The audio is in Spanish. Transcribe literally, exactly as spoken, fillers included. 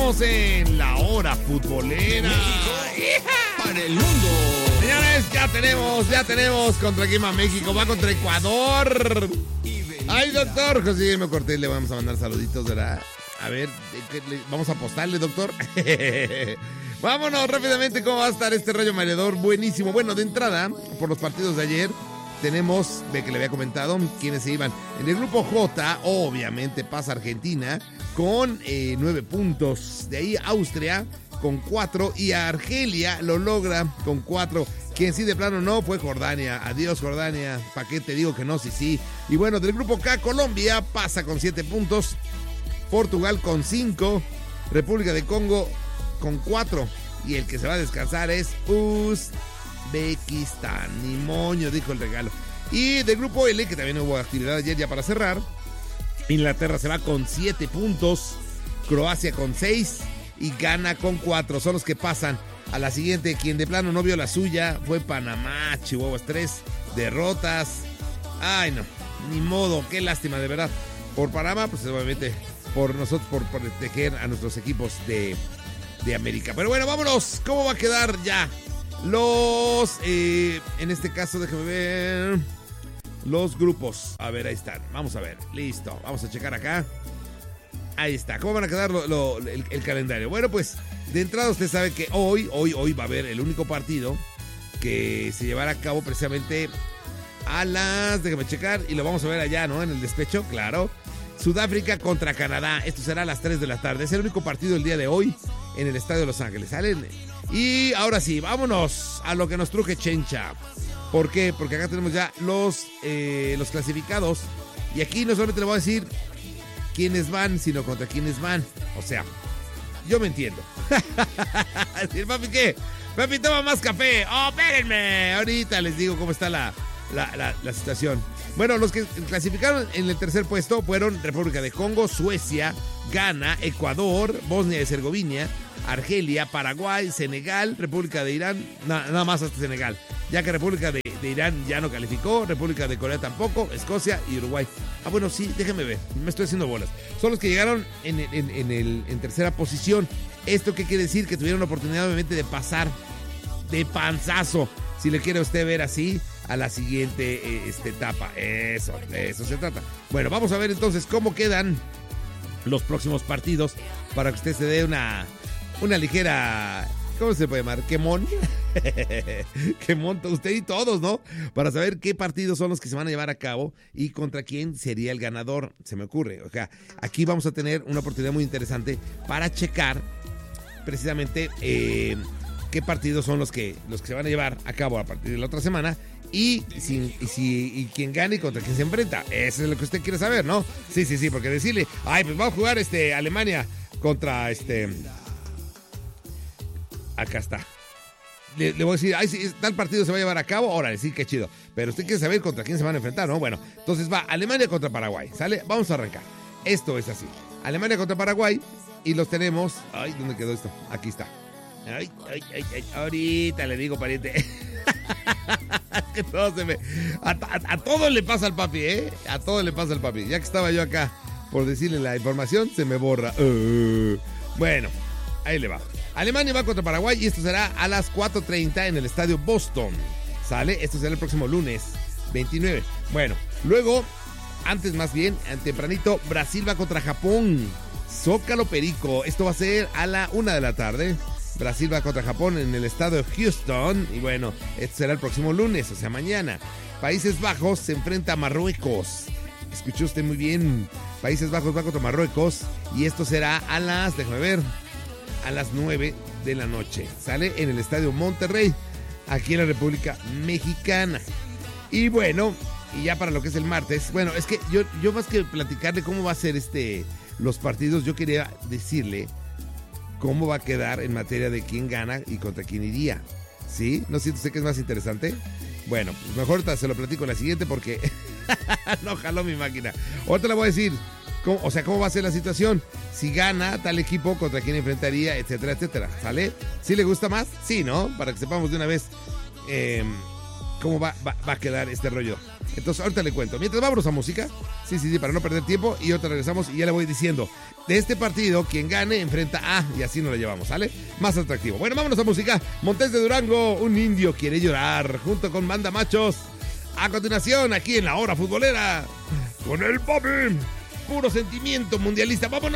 estamos en la hora futbolera. Para el mundo. Señores, ya tenemos, ya tenemos contra quién va México. Va contra Ecuador. Ay, doctor José me corté, le vamos a mandar saluditos, ¿verdad? A ver, vamos a apostarle, doctor. Vámonos rápidamente, ¿cómo va a estar este rollo mareador? Buenísimo. Bueno, de entrada, por los partidos de ayer, tenemos, ve que le había comentado, quienes se iban. En el grupo J, obviamente pasa Argentina con eh, nueve puntos. De ahí Austria con cuatro y Argelia lo logra con cuatro. Quien sí de plano no fue Jordania. Adiós, Jordania. ¿Para qué te digo que no? Sí, sí. Y bueno, del grupo K, Colombia pasa con siete puntos. Portugal con cinco. República de Congo con cuatro. Y el que se va a descansar es Uzbekistán. Ni moño, dijo el regalo. Y del grupo L, que también hubo actividad ayer ya para cerrar. Inglaterra se va con siete puntos. Croacia con seis. Y Ghana con cuatro. Son los que pasan a la siguiente. Quien de plano no vio la suya fue Panamá. Chihuahuas, tres derrotas. Ay, no. Ni modo. Qué lástima, de verdad. Por Panamá, pues obviamente por nosotros, por proteger a nuestros equipos de, de América. Pero bueno, vámonos. ¿Cómo va a quedar ya? Los, eh, en este caso, déjame ver. Los grupos. A ver, ahí están. Vamos a ver. Listo. Vamos a checar acá. Ahí está. ¿Cómo van a quedar lo, lo, el, el calendario? Bueno, pues de entrada usted sabe que hoy, hoy, hoy va a haber el único partido que se llevará a cabo precisamente a las, déjame checar, y lo vamos a ver allá, ¿no? En el despecho, claro. Sudáfrica contra Canadá. Esto será a las tres de la tarde. Es el único partido el día de hoy en el Estadio de Los Ángeles. ¿Salen? Y ahora sí, vámonos a lo que nos truje Chencha. ¿Por qué? Porque acá tenemos ya los, eh, los clasificados. Y aquí no solamente le voy a decir quiénes van, sino contra quiénes van. O sea, yo me entiendo. ¿El papi qué? Papi, toma más café. ¡Oh, espérenme! Ahorita les digo cómo está la, la, la, la situación. Bueno, los que clasificaron en el tercer puesto fueron República de Congo, Suecia, Ghana, Ecuador, Bosnia y Herzegovina, Argelia, Paraguay, Senegal, República de Irán, na, nada más hasta Senegal, ya que República de, de Irán ya no calificó, República de Corea tampoco, Escocia y Uruguay. Ah, bueno, sí, déjenme ver, me estoy haciendo bolas. Son los que llegaron en, en, en, el, en tercera posición. ¿Esto qué quiere decir? Que tuvieron la oportunidad, obviamente, de pasar de panzazo, si le quiere usted ver así, a la siguiente eh, este, etapa. Eso, de eso se trata. Bueno, vamos a ver entonces cómo quedan los próximos partidos para que usted se dé una, una ligera, ¿cómo se puede llamar? ¿Quemón? Quemón, usted y todos, ¿no? Para saber qué partidos son los que se van a llevar a cabo y contra quién sería el ganador, se me ocurre. O sea, aquí vamos a tener una oportunidad muy interesante para checar precisamente eh, qué partidos son los que, los que se van a llevar a cabo a partir de la otra semana. Y, si, y, si, y quién gana y contra quién se enfrenta. Eso es lo que usted quiere saber, ¿no? Sí, sí, sí, porque decirle, ay, pues vamos a jugar este, Alemania contra este... Acá está. Le, le voy a decir, ay, si tal partido se va a llevar a cabo, órale, sí, qué chido. Pero usted quiere saber contra quién se van a enfrentar, ¿no? Bueno, entonces va Alemania contra Paraguay, ¿sale? Vamos a arrancar. Esto es así. Alemania contra Paraguay y los tenemos... Ay, ¿dónde quedó esto? Aquí está. Ay, ay, ay, ay. Ahorita le digo, pariente. Que todo se me... a, a, a todo le pasa al papi, ¿eh? A todo le pasa al papi. Ya que estaba yo acá por decirle la información, se me borra. Uh, bueno, ahí le va. Alemania va contra Paraguay y esto será a las cuatro treinta en el estadio Boston. ¿Sale? Esto será el próximo lunes veintinueve. Bueno, luego, antes más bien, tempranito, Brasil va contra Japón. Zócalo Perico. Esto va a ser a la una de la tarde. Brasil va contra Japón en el estado de Houston. Y bueno, esto será el próximo lunes, o sea, mañana. Países Bajos se enfrenta a Marruecos. Escuchó usted muy bien. Países Bajos va contra Marruecos. Y esto será a las, déjame ver, a las nueve de la noche. Sale en el estadio Monterrey, aquí en la República Mexicana. Y bueno, y ya para lo que es el martes. Bueno, es que yo, yo más que platicarle cómo va a ser este los partidos, yo quería decirle cómo va a quedar en materia de quién gana y contra quién iría. ¿Sí? ¿No siente usted que es más interesante? Bueno, pues mejor se lo platico en la siguiente porque no jaló mi máquina. Ahorita le voy a decir, cómo, o sea, cómo va a ser la situación. Si gana tal equipo, contra quién enfrentaría, etcétera, etcétera. ¿Sale? ¿Sí le gusta más? Sí, ¿no? Para que sepamos de una vez eh, cómo va, va, va a quedar este rollo Entonces ahorita le cuento. Mientras vámonos a música. Sí, sí, sí, para no perder tiempo. Y ahorita regresamos y ya le voy diciendo. De este partido, quien gane enfrenta a... Y así nos lo llevamos, ¿sale? Más atractivo. Bueno, vámonos a música. Montes de Durango, un indio quiere llorar. Junto con Manda Machos. A continuación, aquí en la hora futbolera. Con el papi. Puro sentimiento mundialista. ¡Vámonos!